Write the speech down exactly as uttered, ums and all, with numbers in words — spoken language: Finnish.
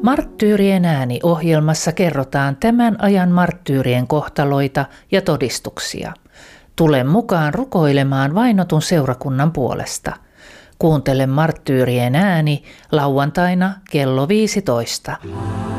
Marttyyrien ääni -ohjelmassa kerrotaan tämän ajan marttyyrien kohtaloita ja todistuksia. Tule mukaan rukoilemaan vainotun seurakunnan puolesta. Kuuntele Marttyyrien ääni lauantaina kello viisitoista.